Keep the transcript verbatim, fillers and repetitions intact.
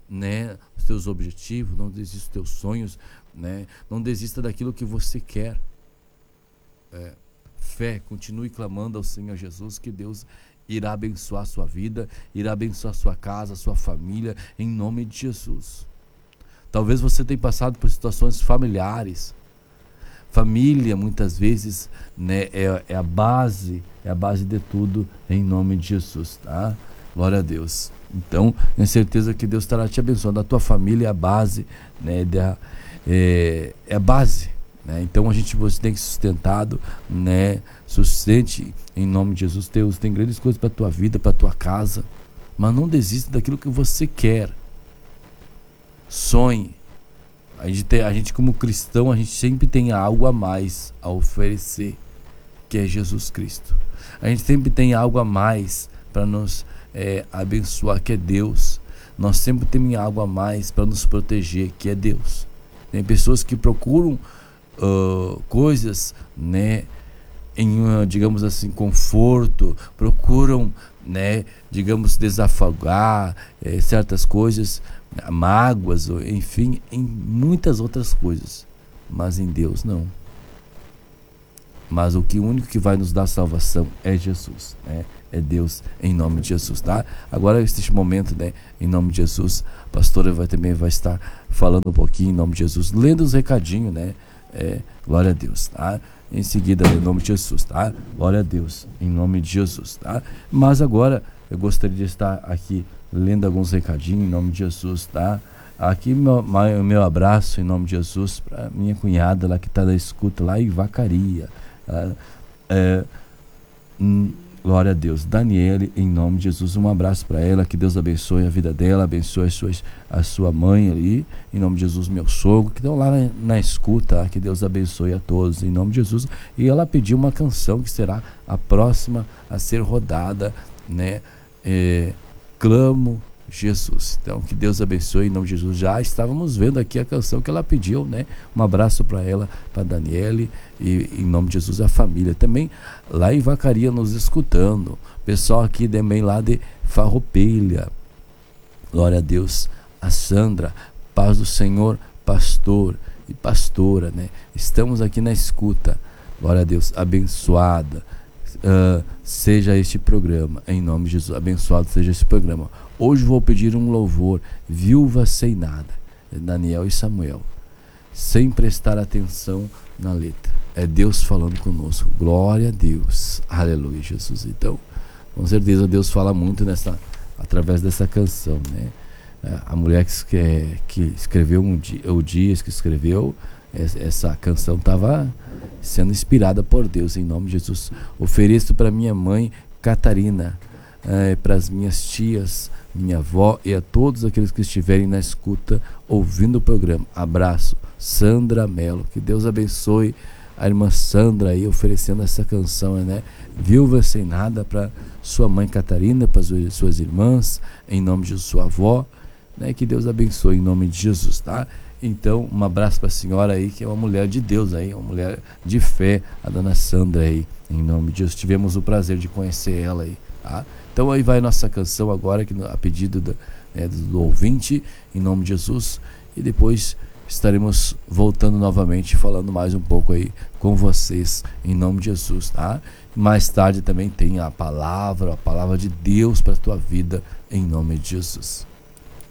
né, os teus objetivos, não desista dos teus sonhos, né, não desista daquilo que você quer. É, fé, continue clamando ao Senhor Jesus, que Deus irá abençoar a sua vida, irá abençoar a sua casa, a sua família, em nome de Jesus. Talvez você tenha passado por situações familiares. Família, muitas vezes, né, é, é a base, é a base de tudo, em nome de Jesus, tá? Glória a Deus. Então, tenho certeza que Deus estará te abençoando. A tua família é a base, né, da, é, é a base, né? Então, a gente você tem que ser sustentado, né? Sustente, em nome de Jesus. Deus tem grandes coisas para a tua vida, para a tua casa, mas não desista daquilo que você quer. Sonhe. A gente, tem, a gente como cristão, a gente sempre tem algo a mais a oferecer, que é Jesus Cristo. A gente sempre tem algo a mais para nos é, abençoar, que é Deus. Nós sempre temos algo a mais para nos proteger, que é Deus. Tem pessoas que procuram uh, coisas, né, em, uh, digamos assim, conforto, procuram, né, digamos, desafogar é, certas coisas, mágoas, enfim, em muitas outras coisas, mas em Deus não. Mas o que o único que vai nos dar salvação é Jesus, né? É Deus, em nome de Jesus, tá? Agora, neste momento, né, em nome de Jesus, a pastora vai, também vai estar falando um pouquinho em nome de Jesus, lendo os recadinhos, né? É, glória a Deus, tá? Em seguida, em nome de Jesus, tá? Glória a Deus, em nome de Jesus, tá? Mas agora, eu gostaria de estar aqui lendo alguns recadinhos em nome de Jesus, tá? Aqui meu, meu abraço em nome de Jesus para minha cunhada lá que está na escuta lá em Vacaria. Tá? É, hum, glória a Deus. Daniele, em nome de Jesus, um abraço para ela, que Deus abençoe a vida dela, abençoe as suas, a sua mãe ali, em nome de Jesus, meu sogro, que estão lá na, na escuta, tá? Que Deus abençoe a todos, em nome de Jesus. E ela pediu uma canção que será a próxima a ser rodada, né? É, Clamo Jesus. Então, que Deus abençoe em nome de Jesus. Já estávamos vendo aqui a canção que ela pediu, né? Um abraço para ela, para Daniele, e em nome de Jesus a família. Também lá em Vacaria nos escutando. Pessoal aqui também lá de Farroupilha. Glória a Deus. A Sandra, paz do Senhor, pastor e pastora, né? Estamos aqui na escuta. Glória a Deus. Abençoada. Uh, seja este programa, em nome de Jesus, abençoado seja esse programa. Hoje vou pedir um louvor, Viúva Sem Nada, Daniel e Samuel, sem prestar atenção na letra. É Deus falando conosco, glória a Deus, aleluia, Jesus. Então, com certeza Deus fala muito nessa, através dessa canção, né? A mulher que, que escreveu um dia, o Dias que escreveu essa canção estava sendo inspirada por Deus, em nome de Jesus. Ofereço para minha mãe Catarina, é, para as minhas tias, minha avó e a todos aqueles que estiverem na escuta ouvindo o programa. Abraço, Sandra Mello. Que Deus abençoe a irmã Sandra aí oferecendo essa canção, né? Viúva Sem Nada, para sua mãe Catarina, para as suas irmãs, em nome de sua avó, né? Que Deus abençoe em nome de Jesus, tá? Então, um abraço para a senhora aí, que é uma mulher de Deus aí, uma mulher de fé, a dona Sandra aí, em nome de Jesus. Tivemos o prazer de conhecer ela aí, tá? Então aí vai nossa canção agora, que a pedido do, é, do ouvinte, em nome de Jesus, e depois estaremos voltando novamente, falando mais um pouco aí com vocês, em nome de Jesus, tá? Mais tarde também tem a palavra, a palavra de Deus para a tua vida, em nome de Jesus.